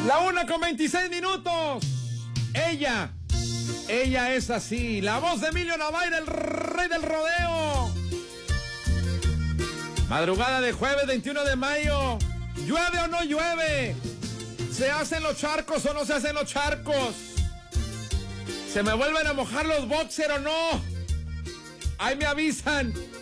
La 1:26. Ella es así. La voz de Emilio Navaira, el rey del rodeo. Madrugada de jueves 21 de mayo. ¿Llueve o no llueve? ¿Se hacen los charcos o no se hacen los charcos? ¿Se me vuelven a mojar los boxers o no? Ahí me avisan.